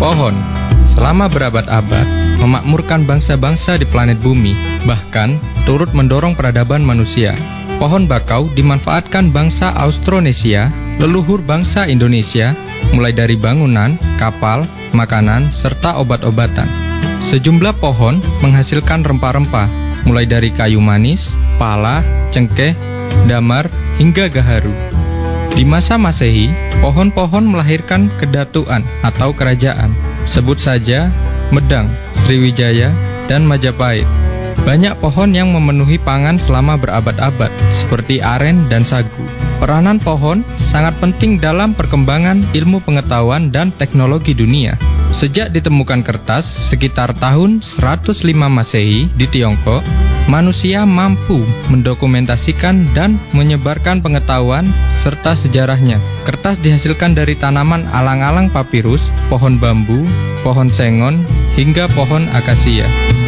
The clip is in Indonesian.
Pohon, selama berabad-abad, memakmurkan bangsa-bangsa di planet bumi, bahkan turut mendorong peradaban manusia. Pohon bakau dimanfaatkan bangsa Austronesia, leluhur bangsa Indonesia, mulai dari bangunan, kapal, makanan, serta obat-obatan. Sejumlah pohon menghasilkan rempah-rempah, mulai dari kayu manis, pala, cengkeh, damar, hingga gaharu. Di masa Masehi, pohon-pohon melahirkan kedatuan atau kerajaan. Sebut saja Medang, Sriwijaya, dan Majapahit. Banyak pohon yang memenuhi pangan selama berabad-abad, seperti aren dan sagu. Peranan pohon sangat penting dalam perkembangan ilmu pengetahuan dan teknologi dunia. Sejak ditemukan kertas sekitar tahun 105 Masehi di Tiongkok, manusia mampu mendokumentasikan dan menyebarkan pengetahuan serta sejarahnya. Kertas dihasilkan dari tanaman alang-alang papirus, pohon bambu, pohon sengon, hingga pohon akasia.